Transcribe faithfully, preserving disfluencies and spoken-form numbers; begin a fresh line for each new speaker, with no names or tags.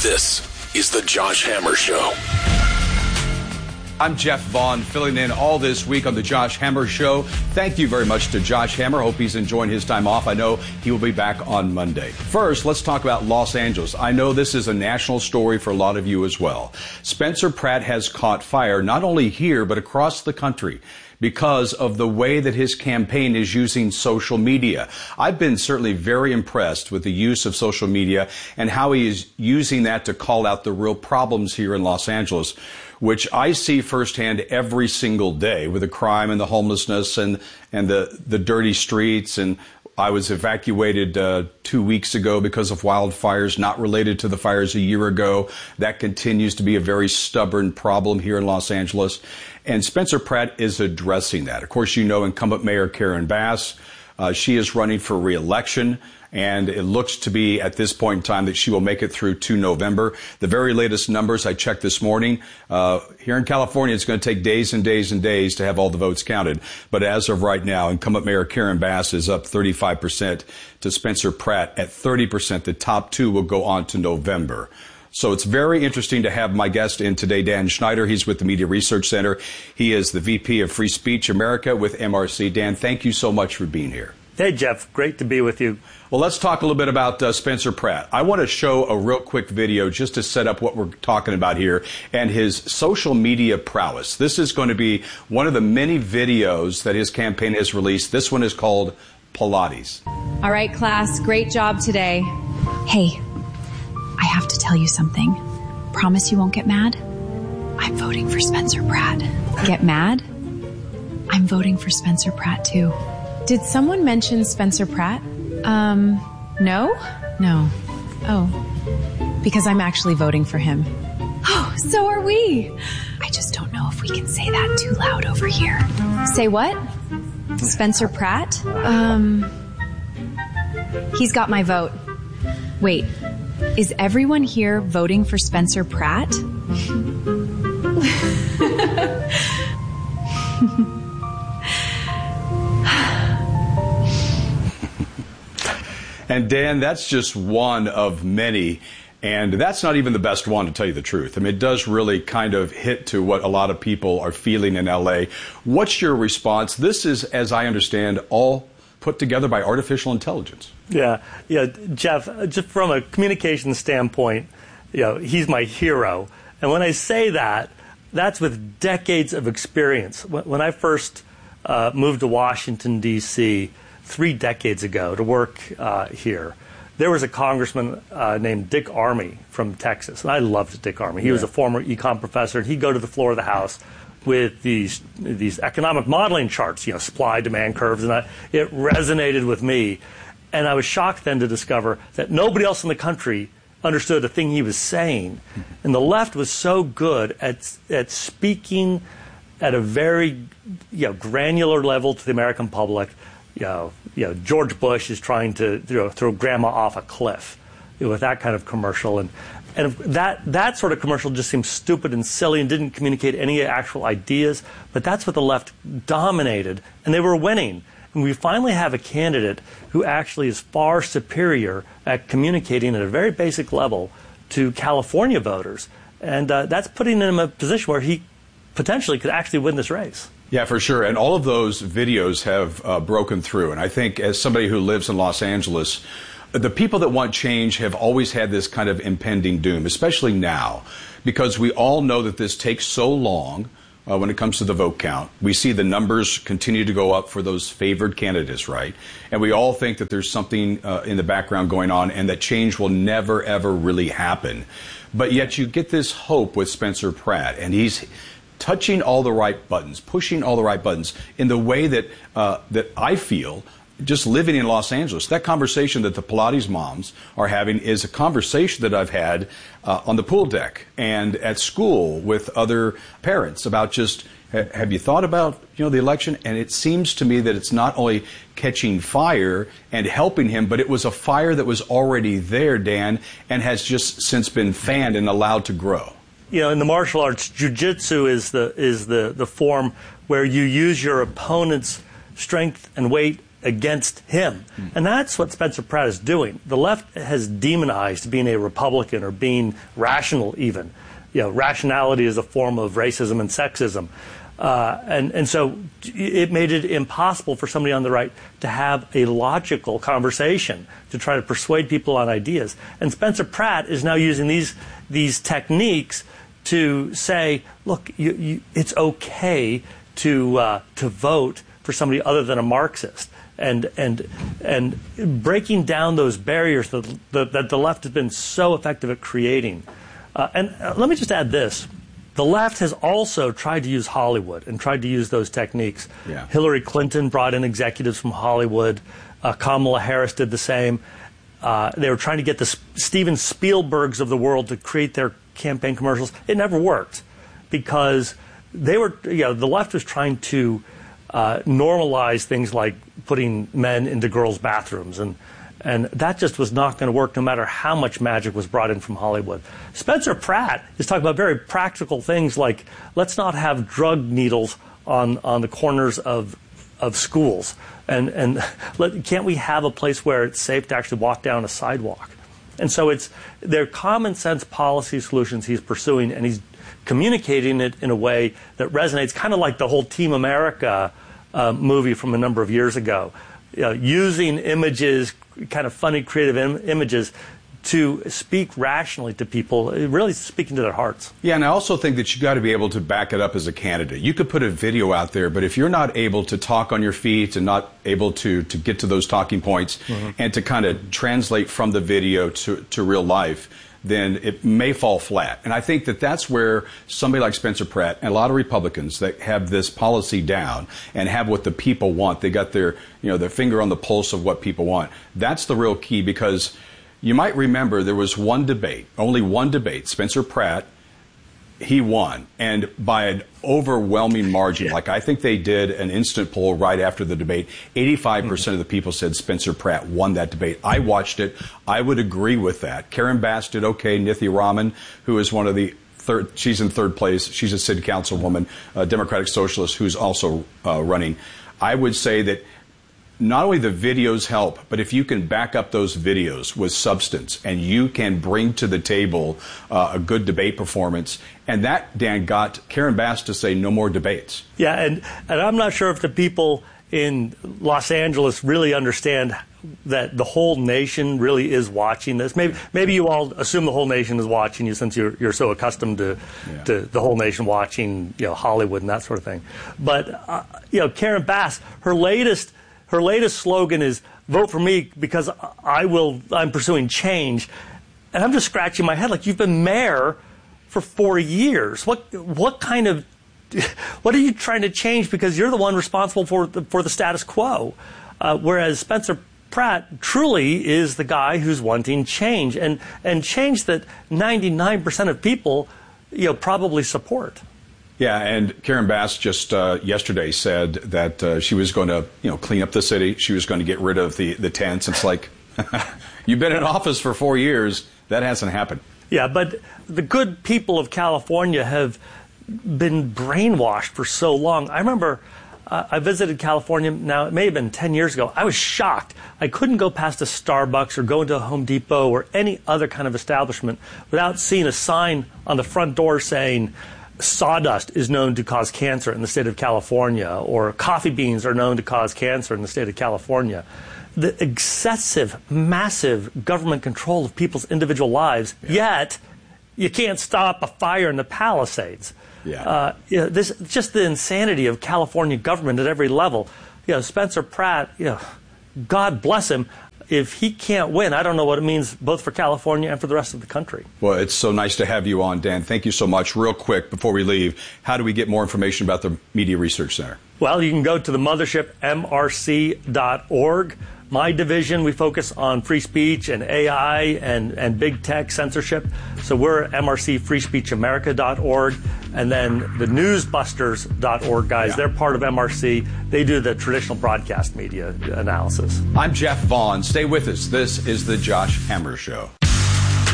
This is the Josh Hammer Show.
I'm Jeff Vaughn, filling in all this week on the Josh Hammer Show. Thank you very much to Josh Hammer. Hope he's enjoying his time off. I know he will be back on Monday. First, let's talk about Los Angeles. I know this is a national story for a lot of you as well. Spencer Pratt has caught fire, not only here, but across the country, because of the way that his campaign is using social media. I've been certainly very impressed with the use of social media and how he is using that to call out the real problems here in Los Angeles, which I see firsthand every single day with the crime and the homelessness and, and the, the dirty streets. And I was evacuated uh, two weeks ago because of wildfires, not related to the fires a year ago. That continues to be a very stubborn problem here in Los Angeles. And Spencer Pratt is addressing that. Of course, you know incumbent Mayor Karen Bass. Uh, she is running for re-election, and it looks to be at this point in time that she will make it through to November. The very latest numbers I checked this morning, uh, here in California, it's going to take days and days and days to have all the votes counted. But as of right now, incumbent Mayor Karen Bass is up thirty-five percent to Spencer Pratt at thirty percent. The top two will go on to November. So it's very interesting to have my guest in today, Dan Schneider. He's with the Media Research Center. He is the V P of Free Speech America with M R C. Dan, thank you so much for being here.
Hey, Jeff. Great to be with you.
Well, let's talk a little bit about uh, Spencer Pratt. I want to show a real quick video just to set up what we're talking about here and his social media prowess. This is going to be one of the many videos that his campaign has released. This one is called Pilates.
All right, class. Great job today. Hey, I have to tell you something. Promise you won't get mad? I'm voting for Spencer Pratt. Get mad? I'm voting for Spencer Pratt, too. Did someone mention Spencer Pratt? Um, no? No. Oh. Because I'm actually voting for him. Oh, so are we. I just don't know if we can say that too loud over here. Say what? Spencer Pratt? Um, he's got my vote. Wait, is everyone here voting for Spencer Pratt?
And Dan, that's just one of many. And that's not even the best one, to tell you the truth. I mean, it does really kind of hit to what a lot of people are feeling in L A. What's your response? This is, as I understand, all put together by artificial intelligence.
Yeah, yeah, Jeff, just from a communication standpoint, you know, he's my hero. And when I say that, that's with decades of experience. When I first uh, moved to Washington, D C three decades ago to work uh, here, there was a congressman uh, named Dick Armey from Texas. And I loved Dick Armey. He yeah. was a former econ professor, and he'd go to the floor of the House with these these economic modeling charts, you know, supply, demand curves, and I, it resonated with me. And I was shocked then to discover that nobody else in the country understood a thing he was saying. And the left was so good at at speaking at a very you know, granular level to the American public. You know, you know, George Bush is trying to you know, throw grandma off a cliff you know, with that kind of commercial. And And that, that sort of commercial just seemed stupid and silly and didn't communicate any actual ideas. But that's what the left dominated, and they were winning. And we finally have a candidate who actually is far superior at communicating at a very basic level to California voters. And uh, that's putting him in a position where he potentially could actually win this race.
Yeah, for sure. And all of those videos have uh, broken through. And I think as somebody who lives in Los Angeles, the people that want change have always had this kind of impending doom, especially now, because we all know that this takes so long uh, when it comes to the vote count. We see the numbers continue to go up for those favored candidates, right? And we all think that there's something uh, in the background going on and that change will never, ever really happen. But yet you get this hope with Spencer Pratt, and he's touching all the right buttons, pushing all the right buttons in the way that uh, that I feel just living in Los Angeles. That conversation that the Pilates moms are having is a conversation that I've had uh, on the pool deck and at school with other parents about just, ha- have you thought about, you know, the election? And it seems to me that it's not only catching fire and helping him, but it was a fire that was already there, Dan, and has just since been fanned and allowed to grow.
You know, in the martial arts, jiu-jitsu is the is the, the form where you use your opponent's strength and weight against him. Mm. And that's what Spencer Pratt is doing. The left has demonized being a Republican or being rational even. You know, rationality is a form of racism and sexism. Uh, and, and so it made it impossible for somebody on the right to have a logical conversation, to try to persuade people on ideas. And Spencer Pratt is now using these these techniques to say, look, you, you, it's okay to uh, to vote for somebody other than a Marxist, and and and breaking down those barriers that the, that the left has been so effective at creating. Uh, and uh, let me just add this. The left has also tried to use Hollywood and tried to use those techniques.
Yeah.
Hillary Clinton brought in executives from Hollywood. Uh, Kamala Harris did the same. Uh, they were trying to get the S- Steven Spielbergs of the world to create their campaign commercials. It never worked because they were, you know, the left was trying to uh, normalize things like putting men into girls' bathrooms, and And that just was not going to work no matter how much magic was brought in from Hollywood. Spencer Pratt is talking about very practical things like, let's not have drug needles on, on the corners of of schools. And, and let, can't we have a place where it's safe to actually walk down a sidewalk? And so it's they're common sense policy solutions he's pursuing, and he's communicating it in a way that resonates, kind of like the whole Team America uh, movie from a number of years ago. You know, using images, kind of funny, creative im- images to speak rationally to people, really speaking to their hearts.
Yeah, and I also think that you got to be able to back it up as a candidate. You could put a video out there, but if you're not able to talk on your feet and not able to, to get to those talking points mm-hmm. and to kind of translate from the video to, to real life, then it may fall flat. And I think that that's where somebody like Spencer Pratt and a lot of Republicans that have this policy down and have what the people want, they got their, you know, their finger on the pulse of what people want. That's the real key, because you might remember there was one debate, only one debate, Spencer Pratt, he won, and by an overwhelming margin. Like, I think they did an instant poll right after the debate. eighty-five percent of the people said Spencer Pratt won that debate. I watched it. I would agree with that. Karen Bass did okay. Nithya Raman, who is one of the third, she's in third place. She's a city councilwoman, a Democratic Socialist who's also uh, running. I would say that not only the videos help, but if you can back up those videos with substance and you can bring to the table uh, a good debate performance, and that, Dan, got Karen Bass to say no more debates.
Yeah, and, and I'm not sure if the people in Los Angeles really understand that the whole nation really is watching this. Maybe maybe you all assume the whole nation is watching you since you're you're so accustomed to yeah. to the whole nation watching, you know, Hollywood and that sort of thing. But uh, you know, Karen Bass, her latest Her latest slogan is "Vote for me because I will. I'm pursuing change," and I'm just scratching my head. Like, you've been mayor for four years. What what kind of what are you trying to change? Because you're the one responsible for the, for the status quo, uh, whereas Spencer Pratt truly is the guy who's wanting change, and and change that ninety-nine percent of people, you know, probably support.
Yeah, and Karen Bass just uh, yesterday said that uh, she was going to, you know, clean up the city. She was going to get rid of the, the tents. It's like, you've been in office for four years. That hasn't happened.
Yeah, but the good people of California have been brainwashed for so long. I remember uh, I visited California, now it may have been ten years ago. I was shocked. I couldn't go past a Starbucks or go into a Home Depot or any other kind of establishment without seeing a sign on the front door saying, sawdust is known to cause cancer in the state of California, or coffee beans are known to cause cancer in the state of California. The excessive, massive government control of people's individual lives, yeah. yet you can't stop a fire in the Palisades.
Yeah.
Uh, you know, this just the insanity of California government at every level. You know, Spencer Pratt, you know, God bless him. If he can't win, I don't know what it means both for California and for the rest of the country.
Well, it's so nice to have you on, Dan. Thank you so much. Real quick, before we leave, how do we get more information about the Media Research Center?
Well, you can go to the mothership M R C dot org. My division, we focus on free speech and A I and, and big tech censorship. So we're M R C free speech america dot org. And then the newsbusters dot org guys, yeah. They're part of M R C. They do the traditional broadcast media analysis.
I'm Jeff Vaughn. Stay with us. This is The Josh Hammer Show.